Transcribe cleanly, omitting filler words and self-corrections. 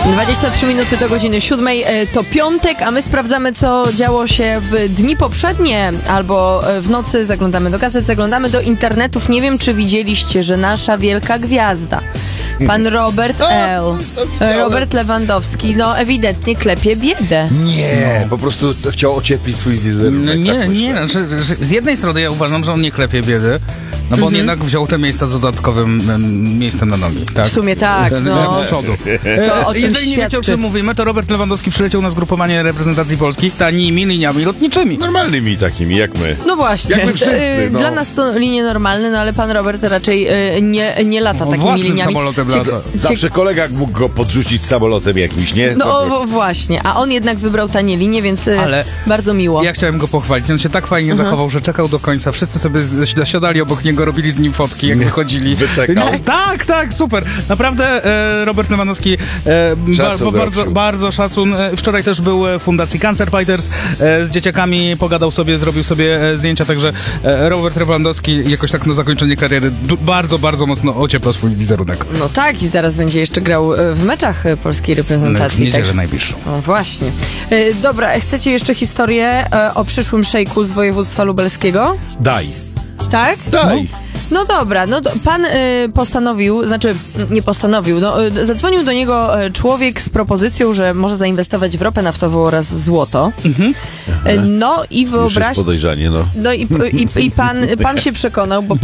23 minuty do godziny 7. To piątek, a my sprawdzamy, co działo się w dni poprzednie albo w nocy. Zaglądamy do gazet, zaglądamy do internetów. Nie wiem, czy widzieliście, że nasza wielka gwiazda, pan Robert Robert Lewandowski, no ewidentnie klepie biedę. Nie, po prostu chciał ocieplić swój wizerunek. Znaczy, z jednej strony ja uważam, że on nie klepie biedy, no bo on jednak wziął te miejsca z dodatkowym miejscem na nogi. Tak? W sumie tak, no. Z przodu. To o czym Jeżeli nie wiecie, o czym mówimy, to Robert Lewandowski przyleciał na zgrupowanie reprezentacji Polski tanimi liniami lotniczymi. Normalnymi takimi, jak my. No właśnie. Jak my wszyscy, no. Dla nas to linie normalne, no ale pan Robert raczej nie lata takimi Własnym liniami. samolotem lata. Zawsze kolega mógł go podrzucić samolotem jakimś, nie? No właśnie, a on jednak wybrał tanie linie, więc Ale bardzo miło. Ja chciałem go pochwalić. On się tak fajnie zachował, że czekał do końca. Wszyscy sobie siadali obok niego, robili z nim fotki, jak wychodzili. Wyczekał. Tak, super. Naprawdę Robert Lewandowski bardzo szacun. Wczoraj też był w Fundacji Cancer Fighters. Z dzieciakami pogadał sobie, zrobił sobie zdjęcia, także Robert Lewandowski jakoś tak na zakończenie kariery bardzo mocno ociepla swój wizerunek. No tak, i zaraz będzie jeszcze grał w meczach polskiej reprezentacji. W niedzielę także najbliższą. No właśnie. Dobra, chcecie jeszcze historię o przyszłym szejku z województwa lubelskiego? Daj. Tak? Daj. No dobra, no pan postanowił, znaczy nie postanowił, zadzwonił do niego człowiek z propozycją, że może zainwestować w ropę naftową oraz złoto. No i Już jest wyobraźcie... podejrzanie, no. No i pan się przekonał, bo